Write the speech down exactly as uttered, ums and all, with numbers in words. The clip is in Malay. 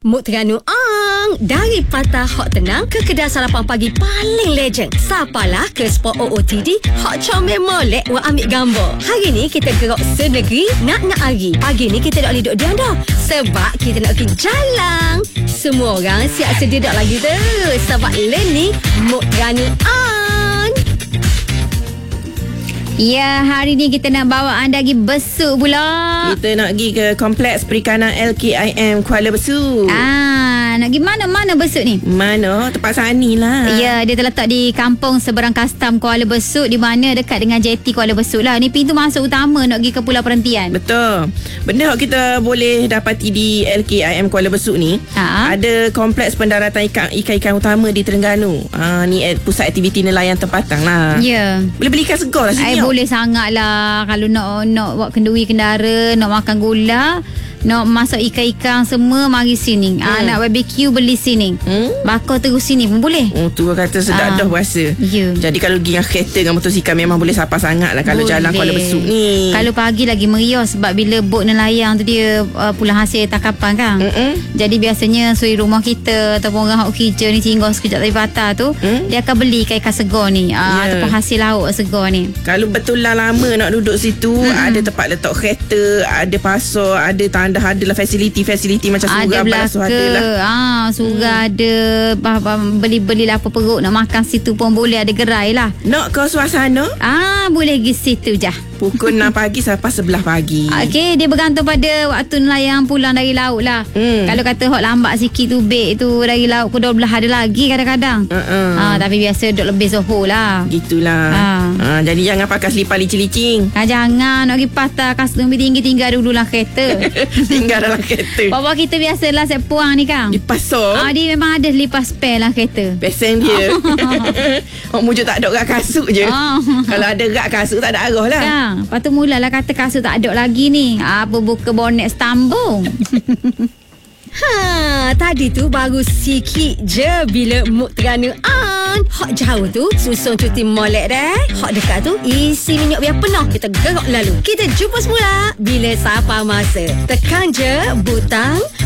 Mood Terengganu Ang. Dari Patah Hot Tenang ke kedai sarapan pagi paling legend. Sapalah ke spot O O T D Hot Comel Molek wa ambil gambar. Hari ni kita gerak senegeri nak-nak hari. Pagi ni kita tak boleh duduk diam dah. Sebab kita nak pergi jalan. Semua orang siap sedia dak lagi tu. Sebab learning Mood Terengganu Ang. Ya, hari ni kita nak bawa anda pergi besuk pula. Kita nak pergi ke Kompleks Perikanan L K I M Kuala Besut. Ah, nak pergi mana-mana besuk ni? Mana? Tempat Sani lah. Ya, dia terletak di kampung seberang Kastam Kuala Besut, di mana dekat dengan Jetty Kuala Besut lah. Ni pintu masuk utama nak pergi ke Pulau Perhentian. Betul. Benda yang kita boleh dapati di L K I M Kuala Besut ni, Ha? ada kompleks pendaratan ikan, ikan-ikan utama di Terengganu. Ah, ni eh, pusat aktiviti nelayan tempatan lah. Ya. Boleh beli ikan segar lah sini. Ay, boleh sangat lah. Kalau nak nak buat kenduri kendara, nak makan gula, nak masak ikan-ikan semua, mari sini. Hmm. Ah, nak barbecue, beli sini. Hmm? Bakar terus sini pun boleh. Oh, tu orang kata sedap Ah. dah rasa. Ya. Jadi kalau pergi dengan kereta dengan motosikal memang boleh sapa sangat lah kalau Boleh. jalan Kuala Besut ni. Kalau pagi lagi meriah sebab bila bot nelayan tu dia uh, pulang hasil tangkapan kan. Mm-mm. Jadi biasanya suri rumah kita ataupun orang hok kerja ni singgah sekejap dari patah tu, Mm. dia akan beli ikan-ikan segar ni. Uh, Ya. Ataupun hasil laut segar ni. Kalau betul lah lama nak duduk situ, mm-hmm. ada tempat letak kereta, ada pasar, ada tandas, ada lah fasiliti-fasiliti macam Ada surau basuh belaka, ada lah. ah, surau hmm. ada, bah, bah, beli-beli lah apa perut nak makan situ pun boleh, ada gerai lah. Nak ke suasana? Ah, boleh pergi situ je. Pukul enam pagi sampai sebelas pagi. Okey, dia bergantung pada waktu nelayan pulang dari laut lah. Hmm. Kalau kata hok lambat sikit tu beg tu dari laut pukul dua belas ada lagi kadang-kadang. Uh-uh. Ah, tapi biasa duduk lebih Zohor lah. Gitulah. Ah. Ah, jadi jangan pakai selipar licin-licin. Ah, jangan nak pergi patah kasut lebih tinggi tinggal dulu lah kereta. Tinggal dalam kereta. Bawa kita biasalah set puang ni kan. Di pasar. Ah, dia memang ada selipar spare lah kereta. Pesen dia. Orang mujuk tak ada rak kasut je. Ah. Kalau ada rak kasut tak ada arah lah. Kan? Lepas tu mulalah kata kasut tak ada lagi ni. Apa buka bonet stambung. Ha, tadi tu baru sikit je bila Mood Terengganu Ang. Hot jauh tu susun cuti molek dah. Hot dekat tu isi minyak biar penuh. Kita gerak lalu. Kita jumpa semula bila sapa masa. Tekan je butang